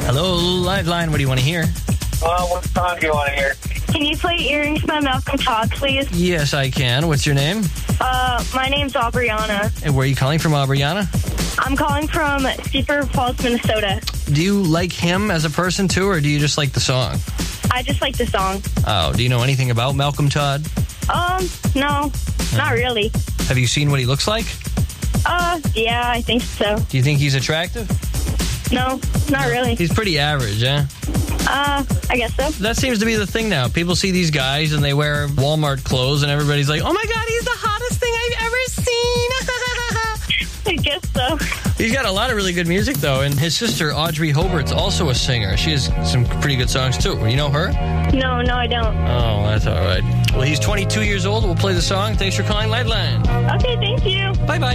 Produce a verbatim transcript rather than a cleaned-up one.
Hello, Lifeline. What do you want to hear? Uh, what song do you want to hear? Can you play Earrings by Malcolm Todd, please? Yes, I can. What's your name? Uh, my name's Aubriana. And where are you calling from, Aubriana? I'm calling from Cedar Falls, Minnesota. Do you like him as a person, too, or do you just like the song? I just like the song. Oh, do you know anything about Malcolm Todd? Um, no, not really. Have you seen what he looks like? Uh, yeah, I think so. Do you think he's attractive? No, not really. He's pretty average, eh? Uh, I guess so. That seems to be the thing now. People see these guys and they wear Walmart clothes and everybody's like, oh my God, he's the hottest thing I've ever seen. I guess so. He's got a lot of really good music, though. And his sister, Audrey Hobart's also a singer. She has some pretty good songs, too. You know her? No, no, I don't. Oh, that's all right. Well, he's twenty-two years old. We'll play the song. Thanks for calling Lifeline. Okay, thank you. Bye-bye.